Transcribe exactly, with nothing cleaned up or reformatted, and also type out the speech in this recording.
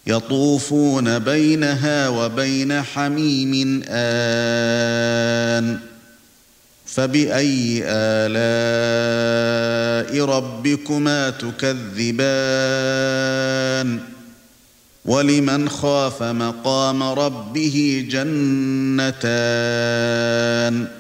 يطوفون بينها وبين حميم آن فبأي آلاء ربكما تكذبان ولمن خاف مقام ربه جنتان